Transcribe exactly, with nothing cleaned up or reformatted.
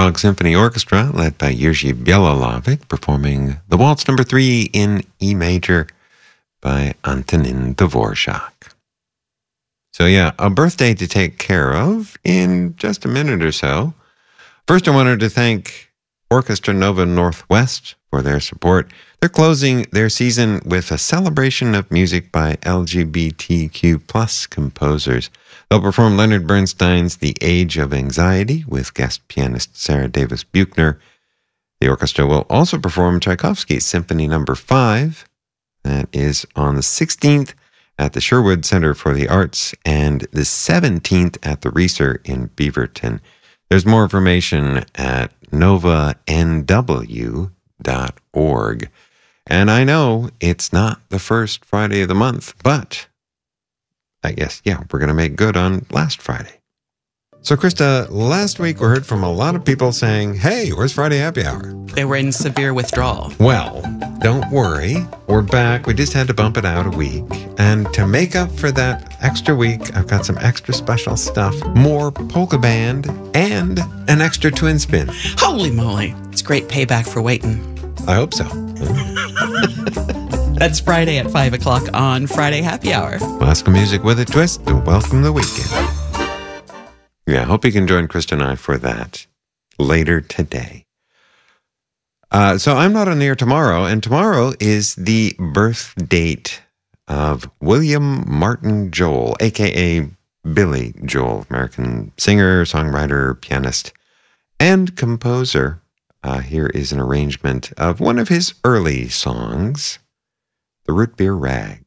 Prague Symphony Orchestra, led by Jerzy Bielolovic, performing the Waltz Number Three in E major by Antonin Dvorak. So yeah, a birthday to take care of in just a minute or so. First, I wanted to thank Orchestra Nova Northwest for their support. They're closing their season with a celebration of music by L G B T Q plus composers. They'll perform Leonard Bernstein's The Age of Anxiety with guest pianist Sarah Davis Buchner. The orchestra will also perform Tchaikovsky's Symphony Number Five. That is on the sixteenth at the Sherwood Center for the Arts and the seventeenth at the Reeser in Beaverton. There's more information at nova n w dot org. And I know it's not the first Friday of the month, but I guess, yeah, we're going to make good on last Friday. So, Krista, last week we heard from a lot of people saying, hey, where's Friday Happy Hour? They were in severe withdrawal. Well, don't worry. We're back. We just had to bump it out a week. And to make up for that extra week, I've got some extra special stuff, more polka band, and an extra twin spin. Holy moly. It's great payback for waiting. I hope so. That's Friday at five o'clock on Friday Happy Hour. Classical music with a twist to welcome the weekend. Yeah, I hope you can join Krista and I for that later today. Uh, so I'm not on the air tomorrow, and tomorrow is the birth date of William Martin Joel, a k a. Billy Joel, American singer, songwriter, pianist, and composer. Uh, here is an arrangement of one of his early songs, The Root Beer Rag.